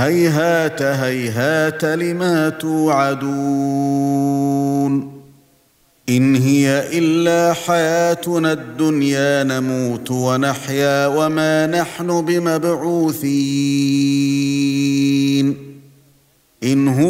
هيهات هيهات لما توعدون إن هي إلا حياتنا الدنيا نموت ونحيا وما نحن بمبعوثين إن هو